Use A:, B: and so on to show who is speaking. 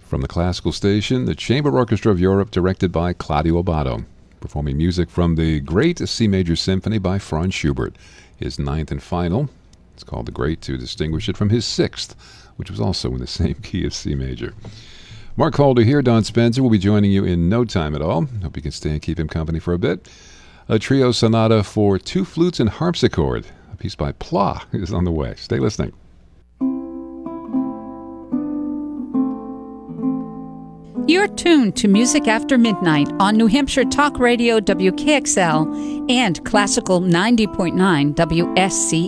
A: From the classical station, the Chamber Orchestra of Europe, directed by Claudio Abbado, performing music from the Great C Major Symphony by Franz Schubert, his ninth and final. It's called the Great to distinguish it from his sixth, which was also in the same key of C major. Mark Calder here. Don Spencer will be joining you in no time at all. Hope you can stay and keep him company for a bit. A trio sonata for two flutes and harpsichord. A piece by Pla is on the way. Stay listening.
B: You're tuned to Music After Midnight on New Hampshire Talk Radio WKXL and Classical 90.9 WSCE.